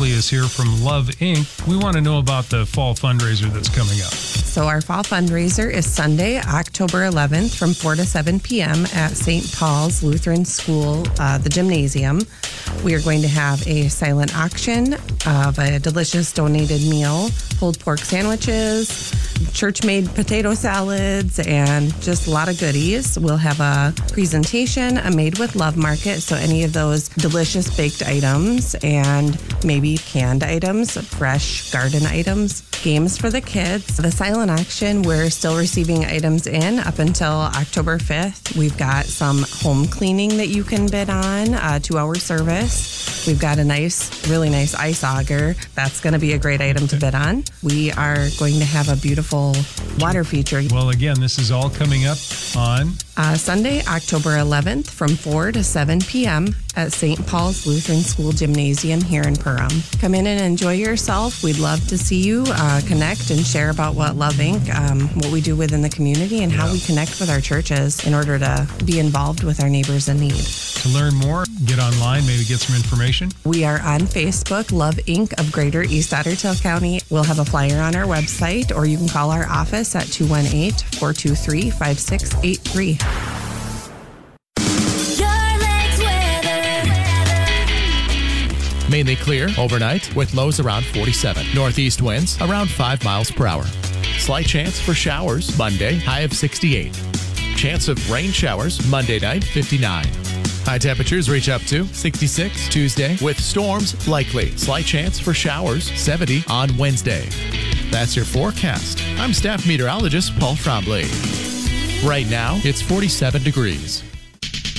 Copley is here from Love Inc. We want to know about the fall fundraiser that's coming up. So our fall fundraiser is Sunday, October 11th from 4 to 7 p.m. at St. Paul's Lutheran School, the gymnasium. We are going to have a silent auction of a delicious donated meal, pulled pork sandwiches, church-made potato salads, and just a lot of goodies. We'll have a presentation, a Made with Love market, so any of those delicious baked items and maybe canned items, fresh garden items, games for the kids. The silent auction, we're still receiving items in up until October 5th. We've got some home cleaning that you can bid on, 2-hour service. We've got a really nice ice auger. That's going to be a great item to bid on. We are going to have a beautiful water feature. Well, again, this is all coming up on Sunday, October 11th from 4 to 7 p.m. at St. Paul's Lutheran School Gymnasium here in Perham. Come in and enjoy yourself. We'd love to see you connect and share about what Love Inc., what we do within the community, and how we connect with our churches in order to be involved with our neighbors in need. To learn more, get online, maybe get some information. We are on Facebook, Love Inc. of Greater East Ottertail County. We'll have a flyer on our website, or you can call our office at 218-423-5683. Mainly clear overnight with lows around 47. Northeast winds around 5 miles per hour. Slight chance for showers Monday, high of 68. Chance of rain showers Monday night, 59. High temperatures reach up to 66 Tuesday with storms likely. Slight chance for showers 70 on Wednesday. That's your forecast. I'm staff meteorologist Paul Trombley. Right now, it's 47 degrees.